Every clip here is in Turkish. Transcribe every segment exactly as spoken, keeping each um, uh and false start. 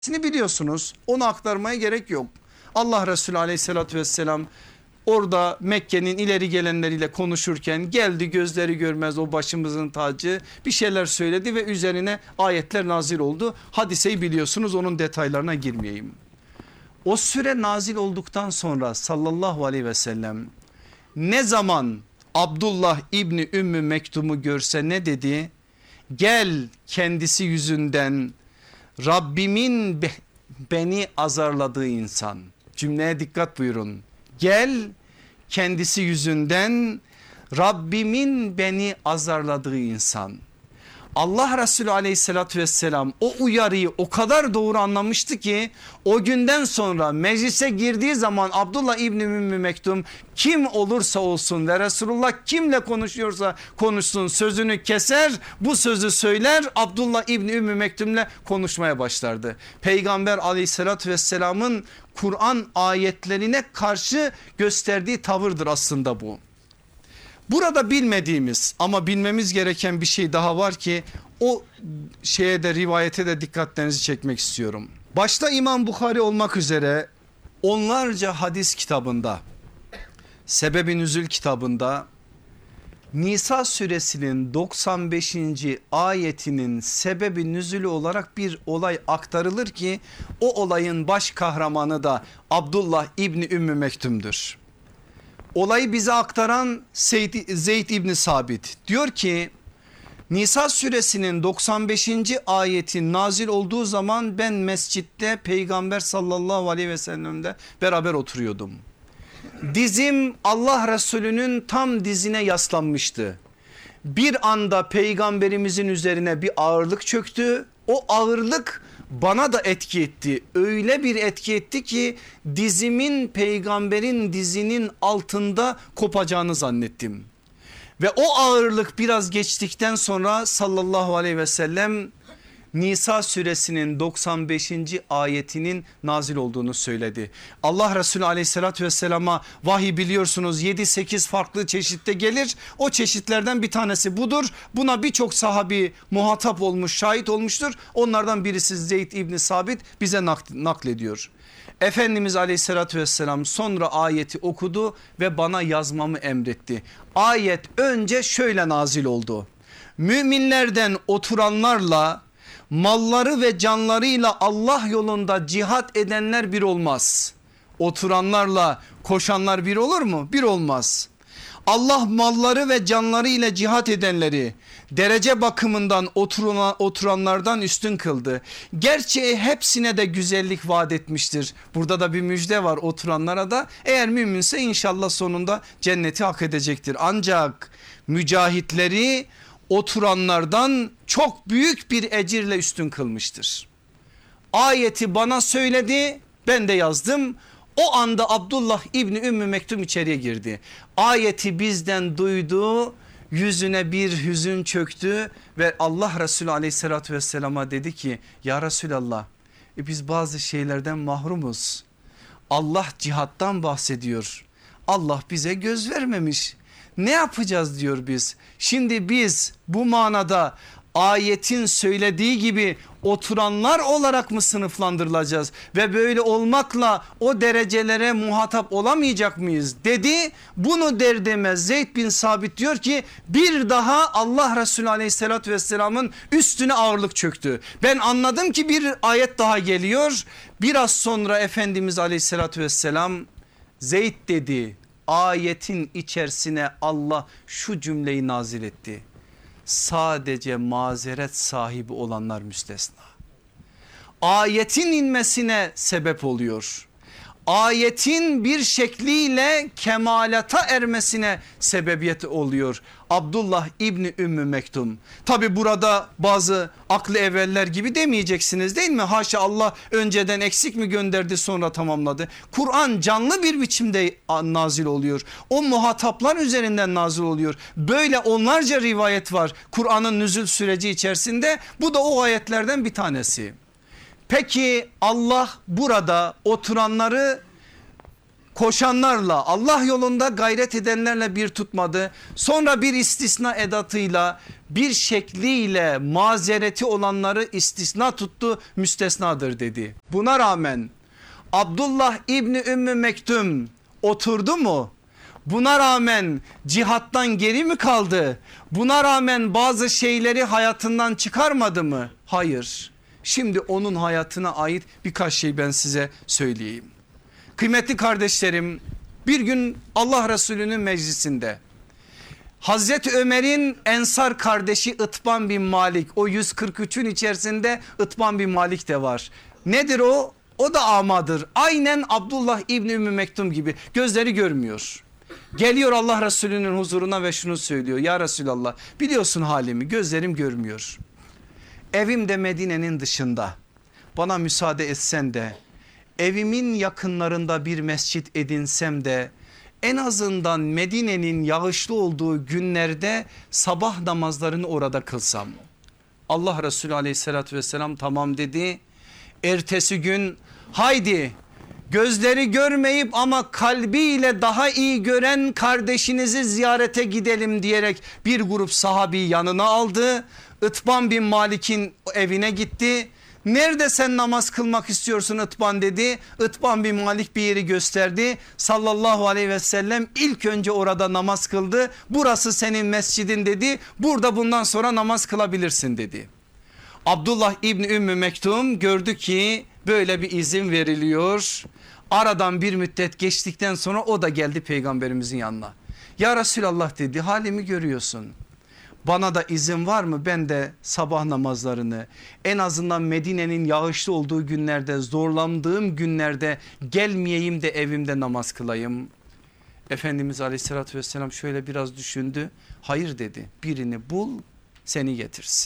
biliyorsunuz. Onu aktarmaya gerek yok. Allah Resulü aleyhissalatü vesselam orada Mekke'nin ileri gelenleriyle konuşurken geldi, gözleri görmez o başımızın tacı, bir şeyler söyledi ve üzerine ayetler nazil oldu. Hadiseyi biliyorsunuz, onun detaylarına girmeyeyim. O süre nazil olduktan sonra sallallahu aleyhi ve sellem ne zaman Abdullah İbni Ümmü Mektum'u görse ne dedi? Gel kendisi yüzünden Rabbimin beni azarladığı insan. Cümleye dikkat buyurun. Gel kendisi yüzünden Rabbimin beni azarladığı insan. Allah Resulü aleyhissalatü vesselam o uyarıyı o kadar doğru anlamıştı ki o günden sonra meclise girdiği zaman Abdullah İbni Ümmü Mektum kim olursa olsun ve Resulullah kimle konuşuyorsa konuşsun sözünü keser, bu sözü söyler, Abdullah İbni Ümmü Mektum'le konuşmaya başlardı. Peygamber aleyhissalatü vesselamın Kur'an ayetlerine karşı gösterdiği tavırdır aslında bu. Burada bilmediğimiz ama bilmemiz gereken bir şey daha var ki o şeye de, rivayete de dikkatlerinizi çekmek istiyorum. Başta İmam Bukhari olmak üzere onlarca hadis kitabında, Sebeb-i Nüzül kitabında Nisa suresinin doksan beşinci ayetinin sebebi nüzülü olarak bir olay aktarılır ki o olayın baş kahramanı da Abdullah İbni Ümmü Mektum'dur. Olayı bize aktaran Zeyd, Zeyd İbni Sabit diyor ki Nisa suresinin doksan beşinci ayeti nazil olduğu zaman ben mescitte Peygamber sallallahu aleyhi ve sellem'de beraber oturuyordum. Dizim Allah Resulü'nün tam dizine yaslanmıştı. Bir anda peygamberimizin üzerine bir ağırlık çöktü. O ağırlık bana da etki etti. Öyle bir etki etti ki dizimin peygamberin dizinin altında kopacağını zannettim. Ve o ağırlık biraz geçtikten sonra sallallahu aleyhi ve sellem Nisa suresinin doksan beşinci ayetinin nazil olduğunu söyledi. Allah Resulü aleyhissalatü vesselama vahiy biliyorsunuz yedi sekiz farklı çeşitte gelir. O çeşitlerden bir tanesi budur. Buna birçok sahabi muhatap olmuş, şahit olmuştur. Onlardan birisi Zeyd İbni Sabit bize naklediyor. Efendimiz aleyhissalatü vesselam sonra ayeti okudu ve bana yazmamı emretti. Ayet önce şöyle nazil oldu. Müminlerden oturanlarla malları ve canlarıyla Allah yolunda cihat edenler bir olmaz. Oturanlarla koşanlar bir olur mu? Bir olmaz. Allah malları ve canları ile cihat edenleri derece bakımından oturuna, oturanlardan üstün kıldı. Gerçi hepsine de güzellik vaat etmiştir. Burada da bir müjde var oturanlara da, eğer müminse inşallah sonunda cenneti hak edecektir. Ancak mücahitleri oturanlardan çok büyük bir ecirle üstün kılmıştır. Ayeti bana söyledi, ben de yazdım. O anda Abdullah İbni Ümmü Mektum içeriye girdi. Ayeti bizden duydu, yüzüne bir hüzün çöktü ve Allah Resulü aleyhissalatü vesselama dedi ki ya Resulallah e biz bazı şeylerden mahrumuz. Allah cihattan bahsediyor. Allah bize göz vermemiş. Ne yapacağız diyor biz. Şimdi biz bu manada ayetin söylediği gibi oturanlar olarak mı sınıflandırılacağız ve böyle olmakla o derecelere muhatap olamayacak mıyız dedi. Bunu der demez Zeyd bin Sabit diyor ki bir daha Allah Resulü aleyhissalatü vesselamın üstüne ağırlık çöktü. Ben anladım ki bir ayet daha geliyor. Biraz sonra Efendimiz aleyhissalatü vesselam Zeyd dedi. Ayetin içerisine Allah şu cümleyi nazil etti. Sadece mazeret sahibi olanlar müstesna. Ayetin inmesine sebep oluyor. Ayetin bir şekliyle kemalata ermesine sebebiyet oluyor. Abdullah İbni Ümmü Mektum. Tabi burada bazı aklı evveller gibi demeyeceksiniz değil mi? Haşa, Allah önceden eksik mi gönderdi sonra tamamladı. Kur'an canlı bir biçimde nazil oluyor. O muhataplar üzerinden nazil oluyor. Böyle onlarca rivayet var Kur'an'ın nüzul süreci içerisinde. Bu da o ayetlerden bir tanesi. Peki Allah burada oturanları koşanlarla, Allah yolunda gayret edenlerle bir tutmadı. Sonra bir istisna edatıyla, bir şekliyle mazereti olanları istisna tuttu, müstesnadır dedi. Buna rağmen Abdullah İbni Ümmü Mektum oturdu mu? Buna rağmen cihattan geri mi kaldı? Buna rağmen bazı şeyleri hayatından çıkarmadı mı? Hayır. Şimdi onun hayatına ait birkaç şey ben size söyleyeyim. Kıymetli kardeşlerim, bir gün Allah Resulü'nün meclisinde Hazreti Ömer'in Ensar kardeşi Itban bin Malik, o yüz kırk üçün içerisinde Itban bin Malik de var. Nedir o? O da amadır. Aynen Abdullah İbni Ümmü Mektum gibi, gözleri görmüyor. Geliyor Allah Resulü'nün huzuruna ve şunu söylüyor: ya Resulallah, biliyorsun halimi, gözlerim görmüyor. Evim de Medine'nin dışında, bana müsaade etsen de evimin yakınlarında bir mescit edinsem de en azından Medine'nin yağışlı olduğu günlerde sabah namazlarını orada kılsam. Allah Resulü aleyhissalatü vesselam tamam dedi. Ertesi gün haydi gözleri görmeyip ama kalbiyle daha iyi gören kardeşinizi ziyarete gidelim diyerek bir grup sahabi yanına aldı. Itban bin Malik'in evine gitti. Nerede sen namaz kılmak istiyorsun Itban dedi. Itban bin Malik bir yeri gösterdi. Sallallahu aleyhi ve sellem ilk önce orada namaz kıldı. Burası senin mescidin dedi. Burada bundan sonra namaz kılabilirsin dedi. Abdullah İbni Ümmü Mektum gördü ki böyle bir izin veriliyor. Aradan bir müddet geçtikten sonra o da geldi peygamberimizin yanına. Ya Resulallah dedi, halimi görüyorsun. Bana da izin var mı, ben de sabah namazlarını en azından Medine'nin yağışlı olduğu günlerde, zorlandığım günlerde gelmeyeyim de evimde namaz kılayım. Efendimiz aleyhissalatü vesselam şöyle biraz düşündü. Hayır dedi, birini bul seni getirsin.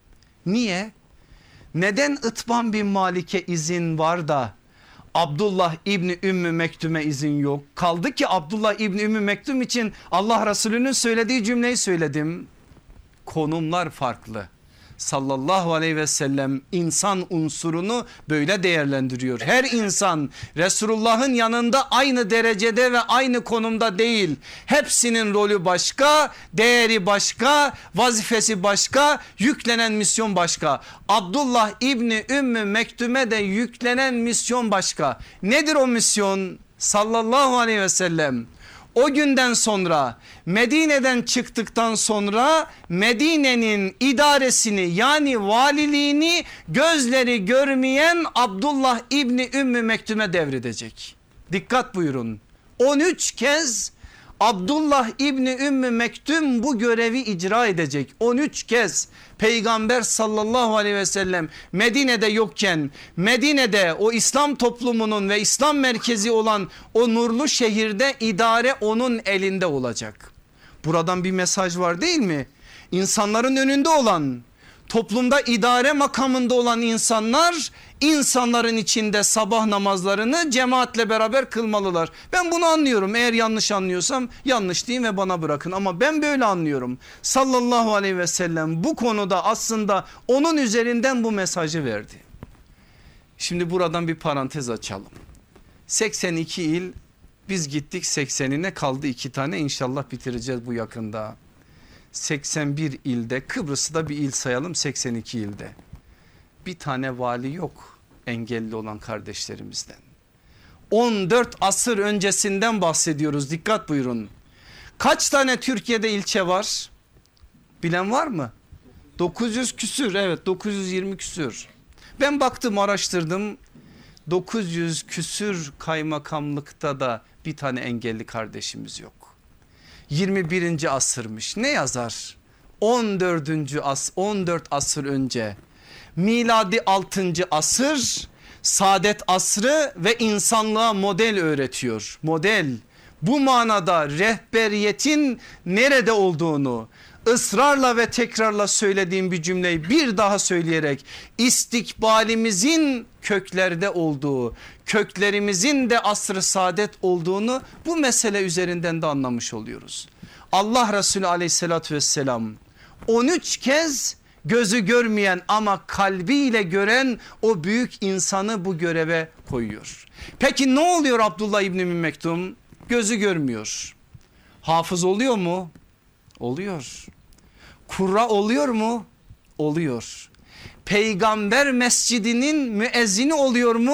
Niye? Neden Itban bin Malik'e izin var da Abdullah İbni Ümmü Mektum'e izin yok? Kaldı ki Abdullah İbni Ümmü Mektum için Allah Resulü'nün söylediği cümleyi söyledim. Konumlar farklı. Sallallahu aleyhi ve sellem insan unsurunu böyle değerlendiriyor. Her insan Resulullah'ın yanında aynı derecede ve aynı konumda değil. Hepsinin rolü başka, değeri başka, vazifesi başka, yüklenen misyon başka. Abdullah İbni Ümmü Mektum'e de yüklenen misyon başka. Nedir o misyon? Sallallahu aleyhi ve sellem o günden sonra, Medine'den çıktıktan sonra Medine'nin idaresini, yani valiliğini gözleri görmeyen Abdullah İbni Ümmü Mektum'e devredecek. Dikkat buyurun, on üç kez Abdullah İbni Ümmü Mektum bu görevi icra edecek. on üç kez Peygamber sallallahu aleyhi ve sellem Medine'de yokken, Medine'de o İslam toplumunun ve İslam merkezi olan o nurlu şehirde idare onun elinde olacak. Buradan bir mesaj var değil mi? İnsanların önünde olan, toplumda idare makamında olan insanlar, insanların içinde sabah namazlarını cemaatle beraber kılmalılar. Ben bunu anlıyorum. Eğer yanlış anlıyorsam yanlış diyeyim ve bana bırakın, ama ben böyle anlıyorum. Sallallahu aleyhi ve sellem bu konuda aslında onun üzerinden bu mesajı verdi. Şimdi buradan bir parantez açalım. seksen iki il, biz gittik seksenine, kaldı iki tane, inşallah bitireceğiz bu yakında. seksen bir ilde, Kıbrıs'ı da bir il sayalım, seksen iki ilde bir tane vali yok engelli olan kardeşlerimizden. on dört asır öncesinden bahsediyoruz, dikkat buyurun. Kaç tane Türkiye'de ilçe var? Bilen var mı? dokuz yüz küsür, evet dokuz yüz yirmi küsür. Ben baktım, araştırdım, dokuz yüz küsür kaymakamlıkta da bir tane engelli kardeşimiz yok. yirmi birinci asırmış, ne yazar? on dördüncü as on dört asır önce, miladi altıncı asır, saadet asrı ve insanlığa model öğretiyor. Model, bu manada rehberiyetin nerede olduğunu ısrarla ve tekrarla söylediğim bir cümleyi bir daha söyleyerek, istikbalimizin köklerde olduğu, köklerimizin de asr-ı saadet olduğunu bu mesele üzerinden de anlamış oluyoruz. Allah Resulü aleyhissalatü vesselam on üç kez gözü görmeyen ama kalbiyle gören o büyük insanı bu göreve koyuyor. Peki ne oluyor Abdullah İbni Ümmü Mektum? Gözü görmüyor. Hafız oluyor mu? Oluyor. Kurra oluyor mu? Oluyor. Peygamber mescidinin müezzini oluyor mu?